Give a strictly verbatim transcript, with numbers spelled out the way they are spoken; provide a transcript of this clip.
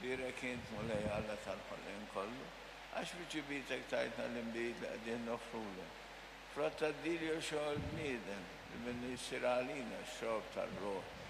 kbira kienet mulej għalla tal-ħollin kollu, għax biċibitek tajtna l-imbijt li għadin nofrula. Frotta d-dili u xoħal bnidem, li minni s-siralina, xoħb tal-ruħ.